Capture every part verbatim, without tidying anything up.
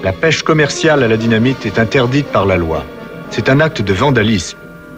La pêche commerciale à la dynamite est interdite par la loi. C'est un acte de vandalisme.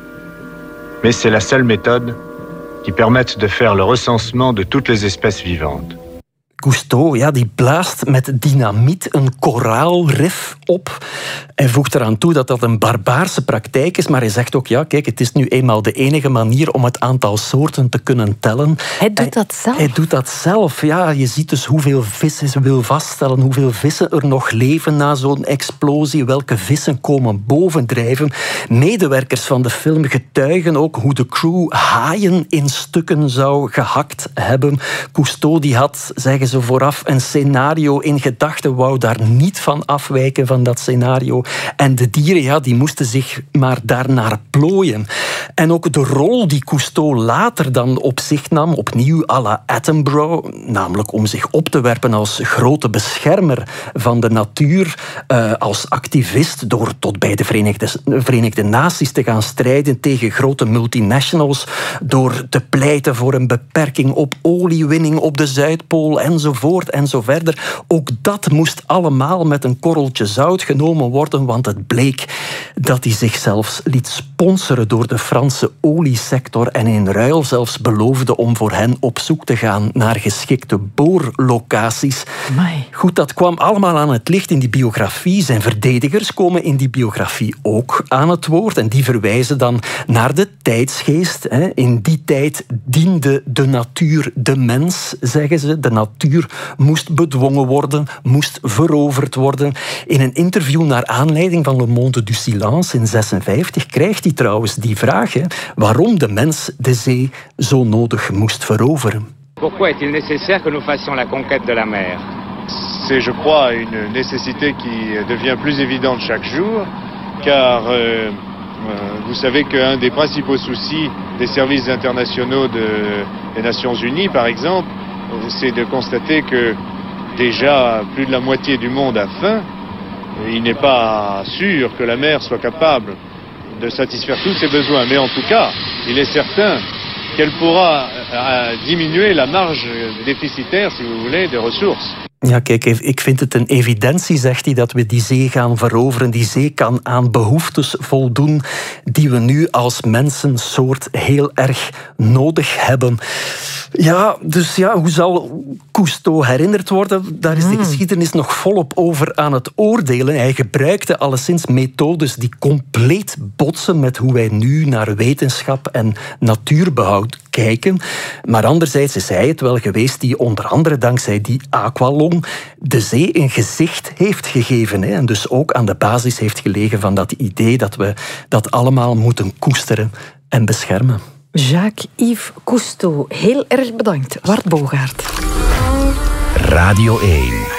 Mais c'est la seule méthode qui permette de faire le recensement de toutes les espèces vivantes. Cousteau, ja, die blaast met dynamiet een koraalrif op. Hij voegt eraan toe dat dat een barbaarse praktijk is, maar hij zegt ook, ja, kijk, het is nu eenmaal de enige manier om het aantal soorten te kunnen tellen. Hij doet hij, dat zelf? Hij doet dat zelf, ja. Je ziet dus hoeveel vissen, ze wil vaststellen hoeveel vissen er nog leven na zo'n explosie, welke vissen komen bovendrijven. Medewerkers van de film getuigen ook hoe de crew haaien in stukken zou gehakt hebben. Cousteau die had, zeggen ze vooraf, een scenario in gedachten, wou daar niet van afwijken van dat scenario. En de dieren, ja, die moesten zich maar daarnaar plooien. En ook de rol die Cousteau later dan op zich nam, opnieuw à la Attenborough, namelijk om zich op te werpen als grote beschermer van de natuur, uh, als activist, door tot bij de Verenigde, Verenigde Naties te gaan strijden tegen grote multinationals, door te pleiten voor een beperking op oliewinning op de Zuidpool, enzovoort en zo verder. Ook dat moest allemaal met een korreltje zout genomen worden, want het bleek dat hij zich zelfs liet sponsoren door de Franse oliesector en in ruil zelfs beloofde om voor hen op zoek te gaan naar geschikte boorlocaties. Amai. Goed, dat kwam allemaal aan het licht in die biografie. Zijn verdedigers komen in die biografie ook aan het woord en die verwijzen dan naar de tijdsgeest. In die tijd diende de natuur de mens, zeggen ze. De natuur moest bedwongen worden, moest veroverd worden. In een interview naar aanleiding van Le Monde du Silence in zesenvijftig krijgt hij trouwens die vraag, hè, waarom de mens de zee zo nodig moest veroveren. Pourquoi est-il nécessaire que nous fassions la conquête de la mer? C'est, je crois, une nécessité qui devient plus évidente chaque jour, car euh, euh, vous savez qu'un des principaux soucis des services internationaux de, des Nations Unies, par exemple, c'est de constater que déjà plus de la moitié du monde a faim. Il n'est pas sûr que la mer soit capable de satisfaire tous ses besoins, mais en tout cas, il est certain qu'elle pourra diminuer la marge déficitaire, si vous voulez, des ressources. Ja, kijk, ik vind het een evidentie, zegt hij, dat we die zee gaan veroveren. Die zee kan aan behoeftes voldoen die we nu als mensensoort heel erg nodig hebben. Ja, dus ja, hoe zal Cousteau herinnerd worden? Daar is de mm. geschiedenis nog volop over aan het oordelen. Hij gebruikte alleszins methodes die compleet botsen met hoe wij nu naar wetenschap en natuurbehoud kijken. Maar anderzijds is hij het wel geweest die onder andere dankzij die aqualung de zee een gezicht heeft gegeven. Hè, en dus ook aan de basis heeft gelegen van dat idee dat we dat allemaal moeten koesteren en beschermen. Jacques-Yves Cousteau, heel erg bedankt. Wart Bogaert. Radio één.